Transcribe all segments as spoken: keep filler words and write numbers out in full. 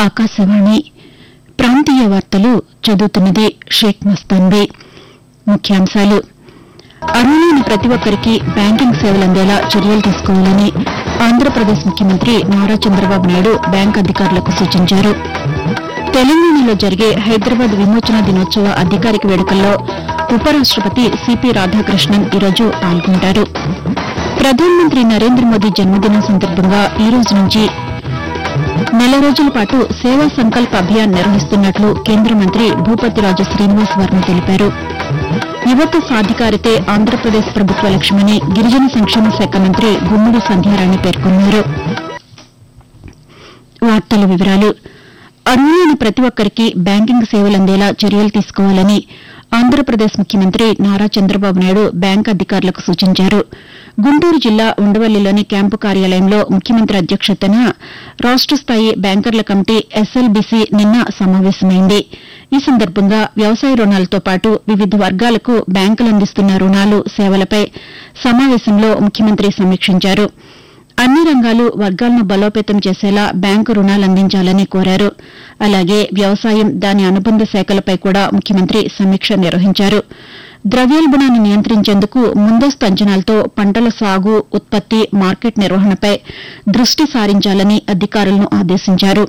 ఆకాశవాణి ప్రాంతీయ వార్తలు చదువుతున్నది షేక్ మస్తాన్బీ. ముఖ్యాంశాలు: అర్హులైన ప్రతి ఒక్కరికి బ్యాంకింగ్ సేవలు అందేలా చర్యలు తీసుకోవాలని ఆంధ్రప్రదేశ్ ముఖ్యమంత్రి నారా చంద్రబాబు నాయుడు బ్యాంకు అధికారులకు సూచించారు. తెలంగాణలో జరిగే హైదరాబాద్ విమోచన దినోత్సవ అధికారిక వేడుకల్లో ఉపరాష్టపతి సిపి రాధాకృష్ణన్ ఈరోజు పాల్గొంటారు. ప్రధానమంత్రి నరేంద్ర మోదీ జన్మదినం సందర్భంగా ఈ రోజు నుంచి నెల రోజుల పాటు సేవా సంకల్ప్ అభియాన్ నిర్వహిస్తున్నట్లు కేంద్ర మంత్రి భూపతిరాజు శ్రీనివాస్ వర్మ తెలిపారు. యువత సాధికారితే ఆంధ్రప్రదేశ్ ప్రభుత్వ లక్ష్యమని గిరిజన సంక్షేమ శాఖ మంత్రి గుమ్మడి సంధ్యారాణి పేర్కొన్నారు. వార్తల వివరాలు: అర్హులైన ప్రతి ఒక్కరికి బ్యాంకింగ్ సేవలు అందేలా చర్యలు తీసుకోవాలని ఆంధ్రప్రదేశ్ ముఖ్యమంత్రి నారా చంద్రబాబు నాయుడు బ్యాంకు అధికారులకు సూచించారు. గుంటూరు జిల్లా ఉండవల్లిలోని క్యాంపు కార్యాలయంలో ముఖ్యమంత్రి అధ్యక్షతన రాష్ట స్థాయి బ్యాంకర్ల కమిటీ ఎస్ఎల్బీసీ నిన్న సమావేశమైంది. ఈ సందర్భంగా వ్యవసాయ రుణాలతో పాటు వివిధ వర్గాలకు బ్యాంకులు అందిస్తున్న రుణాలు, సేవలపై సమావేశంలో ముఖ్యమంత్రి సమీక్షించారు. అన్ని రంగాలు, వర్గాలను బలోపేతం చేసేలా బ్యాంకు రుణాలు అందించాలని కోరారు. అలాగే వ్యవసాయం, దాని అనుబంధ శాఖలపై కూడా ముఖ్యమంత్రి సమీక్ష నిర్వహించారు. ద్రవ్యోల్బణాన్ని నియంత్రించేందుకు ముందస్తు అంచనాలతో పంటల సాగు, ఉత్పత్తి, మార్కెట్ నిర్వహణపై దృష్టి సారించాలని అధికారులను ఆదేశించారు.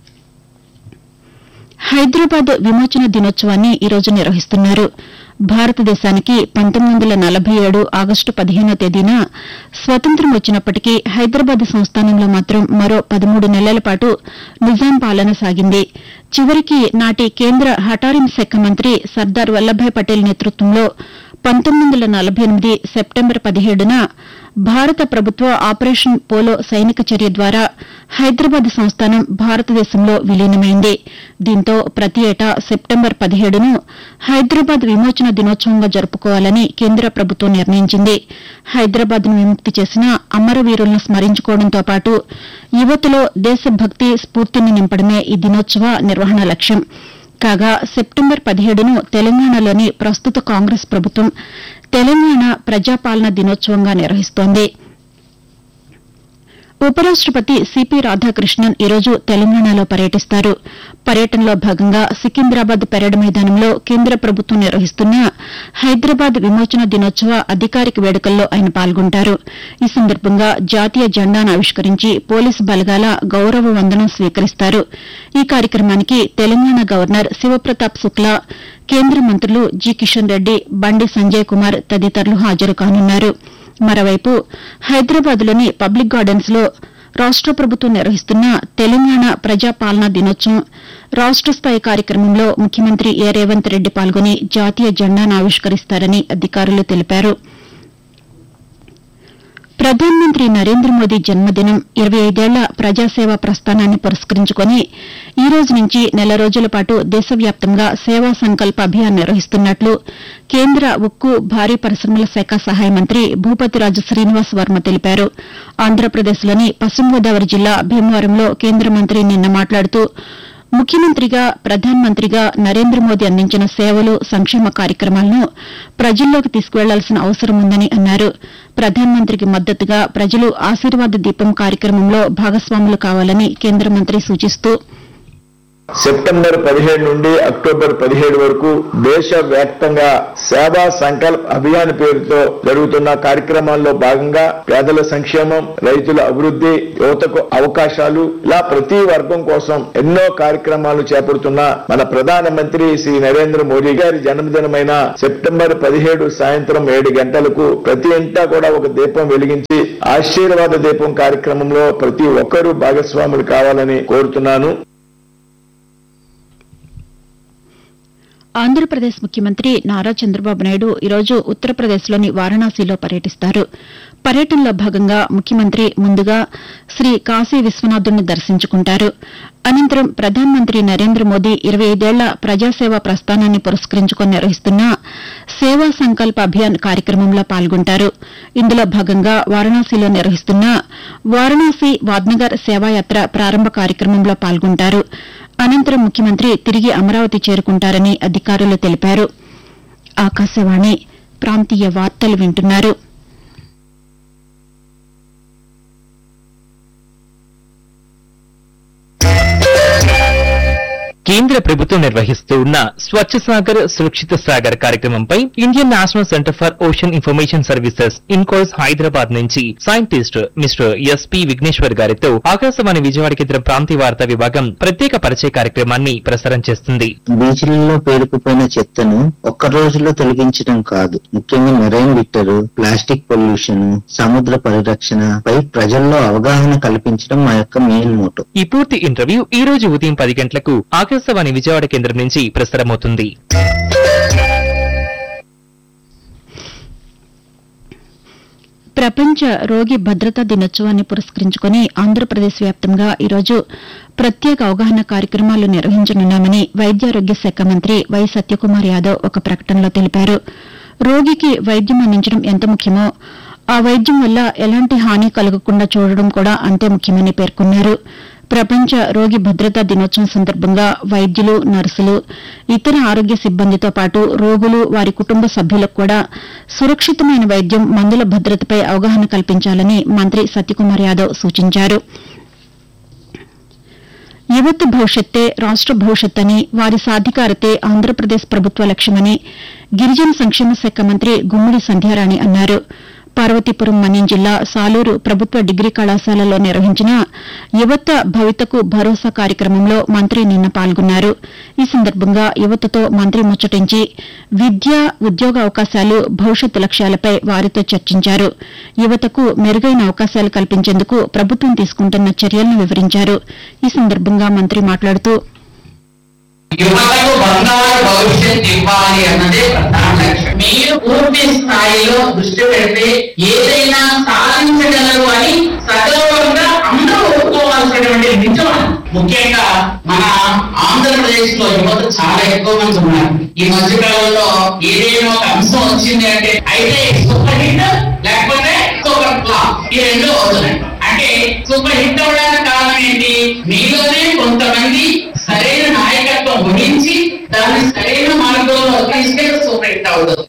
హైదరాబాద్ విమోచన దినోత్సవాన్ని ఈరోజు నిర్వహిస్తున్నారు. భారతదేశానికి పంతొమ్మిది వందల నలభై ఏడు ఆగస్టు పదిహేనో తేదీన స్వతంత్రం వచ్చినప్పటికీ హైదరాబాద్ సంస్థానంలో మాత్రం మరో పదమూడు నెలల పాటు నిజాం పాలన సాగింది. చివరికి నాటి కేంద్ర హఠారిం శాఖ మంత్రి సర్దార్ వల్లభాయ్ పటేల్ నేతృత్వంలో పంతొమ్మిది వందల నలభై ఎనిమిది సెప్టెంబర్ పదిహేడున భారత ప్రభుత్వ ఆపరేషన్ పోలో సైనిక చర్య ద్వారా హైదరాబాద్ సంస్థానం భారతదేశంలో విలీనమైంది. దీంతో ప్రతి ఏటా సెప్టెంబర్ పదిహేడును హైదరాబాద్ విమోచన దినోత్సవంగా జరుపుకోవాలని కేంద్ర ప్రభుత్వం నిర్ణయించింది. హైదరాబాద్ను విముక్తి చేసిన అమరవీరులను స్మరించుకోవడంతో పాటు యువతలో దేశభక్తి స్ఫూర్తిని నింపడమే ఈ దినోత్సవ నిర్వహణ లక్ష్యం. కాగా సెప్టెంబర్ పదిహేడును తెలంగాణలోని ప్రస్తుత కాంగ్రెస్ ప్రభుత్వం తెలంగాణ ప్రజాపాలన దినోత్సవంగా నిర్వహిస్తోంది. ఉపరాష్టపతి సిపి రాధాకృష్ణన్ ఈరోజు తెలంగాణలో పర్యటిస్తారు. పర్యటనలో భాగంగా సికింద్రాబాద్ పెరేడ్ మైదానంలో కేంద్ర ప్రభుత్వం నిర్వహిస్తున్న హైదరాబాద్ విమోచన దినోత్సవ అధికారిక వేడుకల్లో ఆయన పాల్గొంటారు. ఈ సందర్భంగా జాతీయ జెండాను ఆవిష్కరించి పోలీసు బలగాల గౌరవ వందనం స్వీకరిస్తారు. ఈ కార్యక్రమానికి తెలంగాణ గవర్నర్ శివప్రతాప్ శుక్లా, కేంద్ర మంత్రులు జి కిషన్ రెడ్డి, బండి సంజయ్ కుమార్ తదితరులు హాజరు కానున్నారు. మరోవైపు హైదరాబాద్లోని పబ్లిక్ గార్డెన్స్ లో రాష్ట ప్రభుత్వం నిర్వహిస్తున్న తెలంగాణ ప్రజాపాలనా దినోత్సవం రాష్ట స్థాయి కార్యక్రమంలో ముఖ్యమంత్రి ఏ రేవంత్ రెడ్డి పాల్గొని జాతీయ జెండాను ఆవిష్కరిస్తారని అధికారులు తెలిపారు. ప్రధానమంత్రి నరేంద్ర మోదీ జన్మదినం, ఇరవై ఐదేళ్ల ప్రజాసేవా ప్రస్థానాన్ని పురస్కరించుకుని ఈ రోజు నుంచి నెల రోజుల పాటు దేశవ్యాప్తంగా సేవా సంకల్ప్ అభియాన్ నిర్వహిస్తున్నట్లు కేంద్ర ఉక్కు, భారీ పరిశ్రమల శాఖ సహాయ మంత్రి భూపతిరాజు శ్రీనివాస్ వర్మ తెలిపారు. ఆంధ్రప్రదేశ్లోని పశ్చిమ గోదావరి జిల్లా భీమవరంలో కేంద్ర మంత్రి నిన్న మాట్లాడుతూ ముఖ్యమంత్రిగా, ప్రధానమంత్రిగా నరేంద్ర మోదీ అందించిన సేవలు, సంక్షేమ కార్యక్రమాలను ప్రజల్లోకి తీసుకువెళ్లాల్సిన అవసరం ఉందని అన్నారు. ప్రధానమంత్రికి మద్దతుగా ప్రజలు ఆశీర్వాద దీపం కార్యక్రమంలో భాగస్వాములు కావాలని కేంద్ర మంత్రి సూచిస్తూ, సెప్టెంబర్ పదిహేడు నుండి అక్టోబర్ పదిహేడు వరకు దేశవ్యాప్తంగా సేవా సంకల్ప్ అభియాన్ పేరుతో జరుగుతున్న కార్యక్రమాల్లో భాగంగా పేదల సంక్షేమం, రైతుల అభివృద్ధి, యువతకు అవకాశాలు, ఇలా ప్రతి వర్గం కోసం ఎన్నో కార్యక్రమాలు చేపడుతున్న మన ప్రధానమంత్రి శ్రీ నరేంద్ర మోదీ గారి జన్మదినమైన సెప్టెంబర్ పదిహేడు సాయంత్రం ఏడు గంటలకు ప్రతి ఇంటా కూడా ఒక దీపం వెలిగించి ఆశీర్వాద దీపం కార్యక్రమంలో ప్రతి ఒక్కరూ భాగస్వాములు కావాలని కోరుతున్నాను. ఆంధ్రప్రదేశ్ ముఖ్యమంత్రి నారా చంద్రబాబు నాయుడు ఈరోజు ఉత్తరప్రదేశ్లోని వారణాసిలో పర్యటిస్తారు. పర్యటనలో భాగంగా ముఖ్యమంత్రి ముందుగా శ్రీ కాశీ విశ్వనాథుడిని దర్శించుకుంటారు. అనంతరం ప్రధానమంత్రి నరేంద్ర మోదీ ఇరవై ఐదేళ్ల ప్రజాసేవా ప్రస్థానాన్ని పురస్కరించుకుని నిర్వహిస్తున్న సేవా సంకల్ప్ అభియాన్ కార్యక్రమంలో పాల్గొంటారు. ఇందులో భాగంగా వారణాసిలో నిర్వహిస్తున్న వారణాసి వాద్నగర్ సేవాయాత్ర ప్రారంభ కార్యక్రమంలో పాల్గొంటారు. అనంతరం ముఖ్యమంత్రి తిరిగి అమరావతి చేరుకుంటారని అధికారులు తెలిపారు. ఆకాశవాణి ప్రాంతీయ వార్తలు వింటున్నారు. కేంద్ర ప్రభుత్వం నిర్వహిస్తూ ఉన్న స్వచ్ఛ సాగర్ సురక్షిత సాగర్ కార్యక్రమంపై Indian national centre for ocean information services INCOIS Hyderabad నుంచి సైంటిస్ట్ మిస్టర్ ఎస్పీ విఘ్నేశ్వర్ గారితో ఆకాశవాణి విజయవాడ కేంద్రం ప్రాంతీయ వార్తా విభాగం ప్రత్యేక పరిచయ కార్యక్రమాన్ని ప్రసారం చేస్తుంది. బీచ్లలో పేరుకుపోయిన చెత్తను ఒక్క రోజులో తొలగించడం కాదు, ముఖ్యంగా మెరైన్ లిటర్, ప్లాస్టిక్ పొల్యూషన్, సముద్ర పరిరక్షణ పై ప్రజల్లో అవగాహన కల్పించడం మా యొక్క మెయిన్ మోటో. ఈ పూర్తి ఇంటర్వ్యూ ఈ రోజు ఉదయం పది గంటలకు ఆకాశవాణి విజయవాడ కేంద్రం నుంచి ప్రసారమవుతుంది. ప్రపంచ రోగి భద్రతా దినోత్సవాన్ని పురస్కరించుకుని ఆంధ్రప్రదేశ్ వ్యాప్తంగా ఈరోజు ప్రత్యేక అవగాహన కార్యక్రమాలు నిర్వహించనున్నామని వైద్యారోగ్య శాఖ మంత్రి వై సత్యకుమార్ యాదవ్ ఒక ప్రకటనలో తెలిపారు. రోగికి వైద్యం అందించడం ఎంత ముఖ్యమో ఆ వైద్యం వల్ల ఎలాంటి హాని కలగకుండా చూడడం కూడా అంతే ముఖ్యమని పేర్కొన్నారు. ప్రపంచ రోగి భద్రతా దినోత్సవం సందర్భంగా వైద్యులు, నర్సులు, ఇతర ఆరోగ్య సిబ్బందితో పాటు రోగులు, వారి కుటుంబ సభ్యులకు కూడా సురక్షితమైన వైద్యం, మందుల భద్రతపై అవగాహన కల్పించాలని మంత్రి సత్యకుమార్ యాదవ్ సూచించారు. యువత భవిష్యత్తే రాష్ట భవిష్యత్ అని, వారి సాధికారతే ఆంధ్రప్రదేశ్ ప్రభుత్వ లక్ష్యమని గిరిజన సంక్షేమ శాఖ మంత్రి గుమ్మడి సంధ్యారాణి అన్నారు. పార్వతీపురం మన్యం జిల్లా సాలూరు ప్రభుత్వ డిగ్రీ కళాశాలలో నిర్వహించిన యువత భవితకు భరోసా కార్యక్రమంలో మంత్రి నిన్న పాల్గొన్నారు. ఈ సందర్భంగా యువతతో మంత్రి ముచ్చటించి విద్య, ఉద్యోగ అవకాశాలు, భవిష్యత్తు లక్ష్యాలపై వారితో చర్చించారు. యువతకు మెరుగైన అవకాశాలు కల్పించేందుకు ప్రభుత్వం తీసుకుంటున్న చర్యలను వివరించారు. ఈ సందర్భంగా మంత్రి మాట్లాడుతూ యువతకు బంగారు భవిష్యత్తు ఇవ్వాలి అన్నదే ప్రధాన లక్ష్యం. మీరు పూర్తి స్థాయిలో దృష్టి పెడితే ఏదైనా సాధించగలరు అని సగౌరవంగా అందరూ ఒప్పుకోవాల్సినటువంటి నిజం. ముఖ్యంగా మన ఆంధ్రప్రదేశ్ లో యువత చాలా ఎక్కువ మంది ఉన్నారు. ఈ మధ్య కాలంలో ఏదైనా ఒక అంశం వచ్చింది అంటే అయితే సూపర్ హిట్ లేకపోతే సూపర్ ఫ్లాప్, ఈ రెండు అవుతున్నాయి. అంటే సూపర్ హిట్ అవ్వడానికి కారణం ఏంటి? మీలోనే కొంతమంది సరైన నాయకత్వం వహించి దాన్ని సరైన మార్గంలో తీసుకెళ్తే సూపర్ హిట్ అవుతుంది.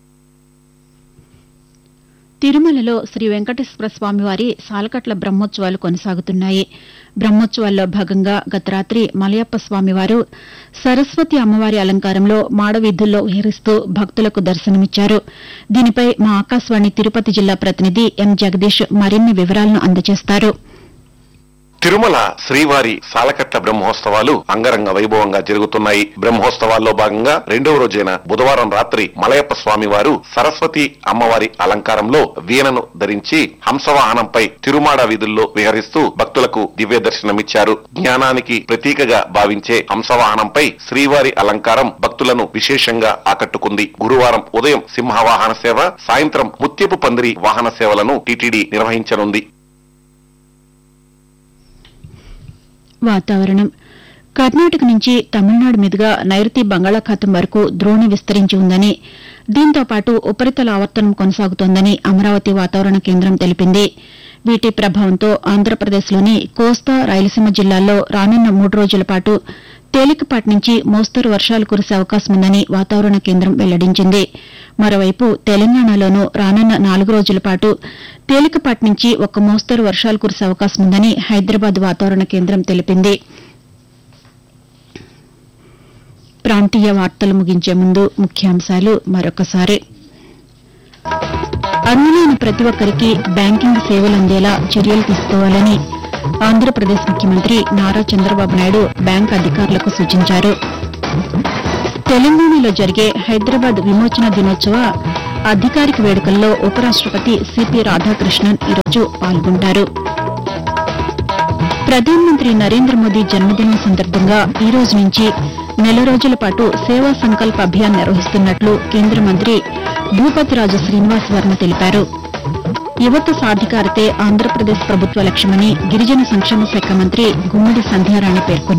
తిరుమలలో శ్రీ వెంకటేశ్వర స్వామివారి సాలకట్ల బ్రహ్మోత్సవాలు కొనసాగుతున్నాయి. బ్రహ్మోత్సవాల్లో భాగంగా గత రాత్రి మలయప్ప స్వామివారు సరస్వతి అమ్మవారి అలంకారంలో మాడవీధుల్లో విహరిస్తూ భక్తులకు దర్శనమిచ్చారు. దీనిపై మా ఆకాశవాణి తిరుపతి జిల్లా ప్రతినిధి ఎం జగదీష్ మరిన్ని వివరాలను అందజేస్తారు. తిరుమల శ్రీవారి సాలకట్ల బ్రహ్మోత్సవాలు అంగరంగ వైభవంగా జరుగుతున్నాయి. బ్రహ్మోత్సవాల్లో భాగంగా రెండవ రోజైన బుధవారం రాత్రి మలయప్ప స్వామి వారు సరస్వతి అమ్మవారి అలంకారంలో వీణను ధరించి హంసవాహనంపై తిరుమాడ వీధుల్లో విహరిస్తూ భక్తులకు దివ్య దర్శనమిచ్చారు. జ్ఞానానికి ప్రతీకగా భావించే హంసవాహనంపై శ్రీవారి అలంకారం భక్తులను విశేషంగా ఆకట్టుకుంది. గురువారం ఉదయం సింహవాహన సేవ, సాయంత్రం ముత్యపు పందిరి వాహన సేవలను టీటీడీ నిర్వహించనుంది. వాతావరణం. కర్ణాటక నుంచి తమిళనాడు మీదుగా నైరుతి బంగాళాఖాతం వరకు ద్రోణి విస్తరించి ఉందని, దీంతో పాటు ఉపరితల ఆవర్తనం కొనసాగుతోందని అమరావతి వాతావరణ కేంద్రం తెలిపింది. వీటి ప్రభావంతో ఆంధ్రప్రదేశ్లోని కోస్తా, రాయలసీమ జిల్లాల్లో రానున్న మూడు రోజుల పాటు తేలికపాటి నుంచి మోస్తరు వర్షాలు కురిసే అవకాశం ఉందని వాతావరణ కేంద్రం వెల్లడించింది. మరోవైపు తెలంగాణలోనూ రానున్న నాలుగు రోజుల పాటు తేలికపాటి నుంచి ఒక మోస్తరు వర్షాలు కురిసే అవకాశం ఉందని హైదరాబాద్ వాతావరణ కేంద్రం తెలిపింది. ప్రాంతీయ వార్తలు ముగించే ముందు ముఖ్యాంశాలు మరొకసారి. అర్హులైన ప్రతి ఒక్కరికి బ్యాంకింగ్ సేవలు అందేలా చర్యలు తీసుకోవాలని ఆంధ్రప్రదేశ్ ముఖ్యమంత్రి నారా చంద్రబాబు నాయుడు బ్యాంక్ అధికారులకు సూచించారు. తెలంగాణలో జరిగే హైదరాబాద్ విమోచన దినోత్సవ అధికారిక వేడుకల్లో ఉపరాష్టపతి సిపి రాధాకృష్ణన్ ఈరోజు పాల్గొంటారు. ప్రధానమంత్రి నరేంద్ర మోదీ జన్మదినం సందర్భంగా ఈ రోజు నుంచి నెల రోజుల పాటు సేవా సంకల్ప అభియాన్ నిర్వహిస్తున్నట్లు కేంద్ర మంత్రి భూపతిరాజు శ్రీనివాస్ వర్మ తెలిపారు. యువత సాధికారతే ఆంధ్రప్రదేశ్ ప్రభుత్వ లక్ష్యమని గిరిజన సంక్షేమ శాఖ మంత్రి గుమ్మడి సంధ్యారాణి పేర్కొన్నారు.